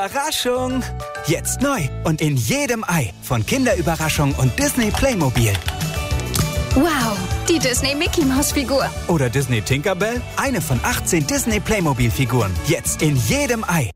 Überraschung! Jetzt neu und in jedem Ei von Kinderüberraschung und Disney Playmobil. Wow, die Disney-Mickey-Maus-Figur. Oder Disney Tinkerbell, eine von 18 Disney Playmobil-Figuren. Jetzt in jedem Ei.